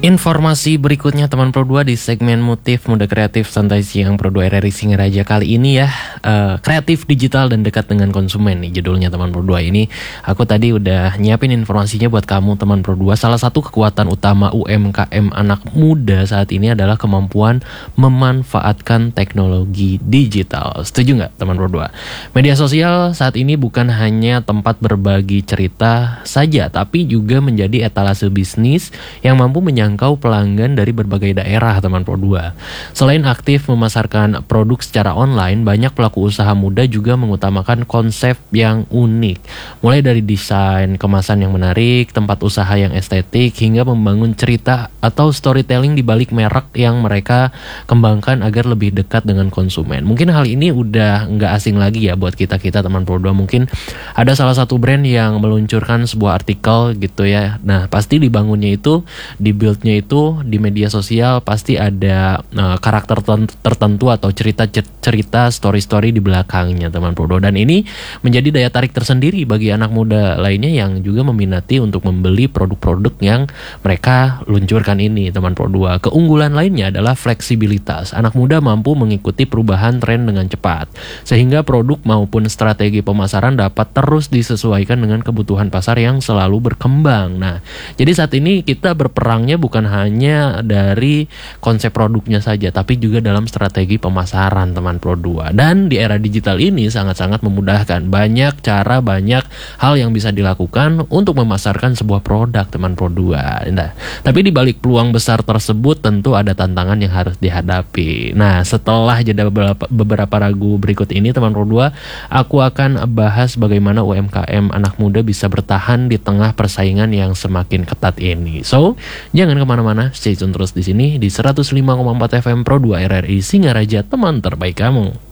Informasi berikutnya teman Pro 2 di segmen Motif Muda Kreatif Santai Siang Pro 2 RRI Singaraja kali ini ya. Kreatif digital dan dekat dengan konsumen nih judulnya teman Pro 2 ini. Aku tadi udah nyiapin informasinya buat kamu teman Pro 2. Salah satu kekuatan utama UMKM anak muda saat ini adalah kemampuan memanfaatkan teknologi digital. Setuju nggak teman Pro 2? Media sosial saat ini bukan hanya tempat berbagi cerita saja, tapi juga menjadi etalase bisnis yang mampu menjangkau pelanggan dari berbagai daerah teman Pro 2. Selain aktif memasarkan produk secara online, banyak pelaku usaha muda juga mengutamakan konsep yang unik. Mulai dari desain kemasan yang menarik, tempat usaha yang estetik, hingga membangun cerita atau storytelling di balik merek yang mereka kembangkan agar lebih dekat dengan konsumen. Mungkin hal ini udah nggak asing lagi ya buat kita-kita teman Pro 2. Mungkin ada salah satu brand yang meluncurkan sebuah artikel gitu ya. Nah, pasti dibangunnya itu, dibuildnya itu di media sosial pasti ada karakter tertentu atau cerita story-story di belakangnya teman Pro 2. Dan ini menjadi daya tarik tersendiri bagi anak muda lainnya yang juga meminati untuk membeli produk-produk yang mereka luncurkan ini teman Pro 2. Keunggulan lainnya adalah fleksibilitas. Anak muda mampu mengikuti perubahan tren dengan cepat, sehingga produk maupun strategi pemasaran dapat terus disesuaikan dengan kebutuhan pasar yang selalu berkembang. Nah, jadi saat ini kita berperangnya bukan hanya dari konsep produknya saja, tapi juga dalam strategi pemasaran teman Pro 2. Dan di era digital ini sangat-sangat memudahkan. Banyak cara, banyak hal yang bisa dilakukan untuk memasarkan sebuah produk teman Pro 2. Nah, tapi di balik peluang besar tersebut tentu ada tantangan yang harus dihadapi. Nah, setelah jeda beberapa ragu berikut ini teman Pro 2, aku akan bahas bagaimana UMKM anak muda bisa bertahan di tengah persaingan yang semakin ketat ini. So, jangan kemana-mana, stay tune terus di sini di 105,4 FM Pro 2 RRI Singaraja, teman terbaik kamu.